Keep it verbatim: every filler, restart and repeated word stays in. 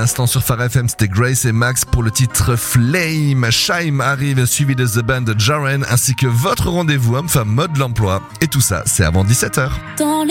l'instant sur Phare F M, c'était Grace et Max pour le titre Flame. Shime arrive suivi de The Band Jaren ainsi que votre rendez-vous homme-femme mode l'emploi. Et tout ça, c'est avant dix-sept heures. Dans